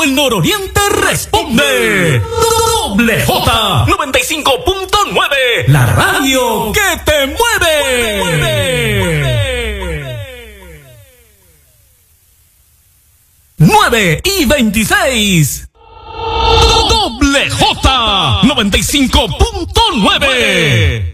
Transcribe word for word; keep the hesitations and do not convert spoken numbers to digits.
el nororiente responde. Doble J noventa y cinco punto nueve. La radio que te mueve. nueve y veintiséis. Doble J noventa y cinco punto nueve.